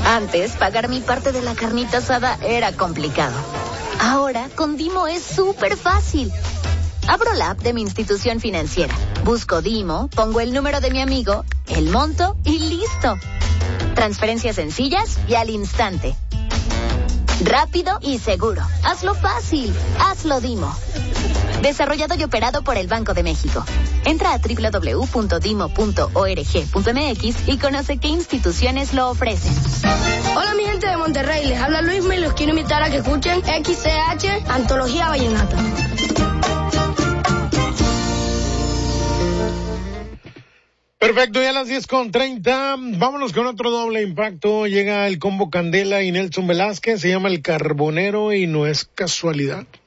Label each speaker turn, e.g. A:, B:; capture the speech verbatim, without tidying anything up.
A: Antes, pagar mi parte de la carnita asada era complicado. Ahora, con Dimo es súper fácil. Abro la app de mi institución financiera, busco Dimo, pongo el número de mi amigo, el monto y listo. Transferencias sencillas y al instante. Rápido y seguro. Hazlo fácil. Hazlo Dimo. Desarrollado y operado por el Banco de México. Entra a doble u doble u doble u punto dimo punto org punto m x y conoce qué instituciones lo ofrecen.
B: Hola mi gente de Monterrey, les habla Luisma y los quiero invitar a que escuchen X C H Antología Vallenata.
C: Perfecto, ya a las diez con treinta, vámonos con otro doble impacto. Llega el combo Candela y Nelson Velázquez, se llama El Carbonero y no es casualidad.